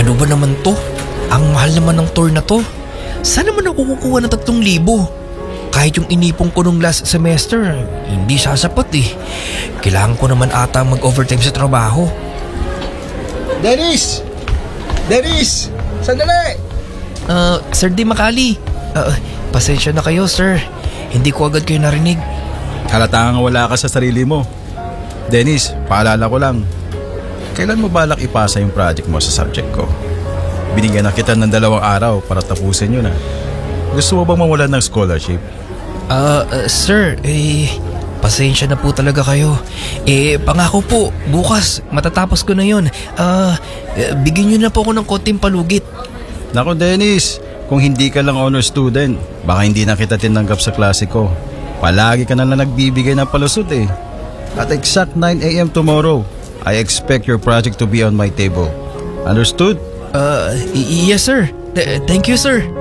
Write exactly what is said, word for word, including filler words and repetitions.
Ano ba naman to? Ang mahal naman ng tour na to. Saan naman ako kukuha ng tatlong libo? Kahit yung inipong ko nung last semester, hindi sasapat eh. Kailangan ko naman ata mag-overtime sa trabaho. Dennis! Dennis! Sandali! Uh, Sir Di Makali, uh, pasensya na kayo sir. Hindi ko agad kayo narinig. Halata nga wala ka sa sarili mo. Dennis, paalala ko lang. Kailan mo balak ipasa yung project mo sa subject ko? Binigyan na kita ng dalawang araw para tapusin yun ah. Gusto mo bang mawalan ng scholarship? Ah, uh, uh, sir, eh, pasensya na po talaga kayo. Eh, pangako po, bukas matatapos ko na yun. Ah, uh, bigyan nyo na po ako ng konting palugit. Nako Dennis, kung hindi ka lang honor student, baka hindi na kita tinanggap sa klase ko. Palagi ka na lang nagbibigay ng palusot eh. At exact nine a.m. tomorrow, I expect your project to be on my table. Understood? Uh, y- yes sir. Th- thank you sir.